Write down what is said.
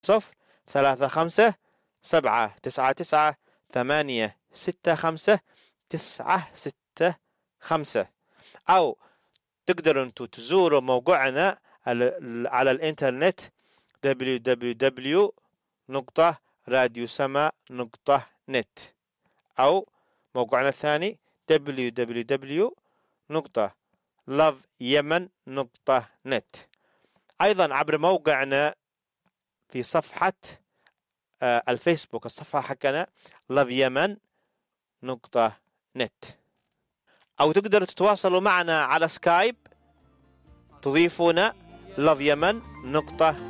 3 5 7 9 8 6 5 أو تقدروا أنتوا تزوروا موقعنا على الإنترنت www.radiosama.net أو موقعنا الثاني www.loveyemen.net. أيضا عبر موقعنا في صفحة الفيسبوك، الصفحة حقنا loveyemen.net، أو تقدروا تتواصلوا معنا على سكايب، تضيفونا loveyemen.net.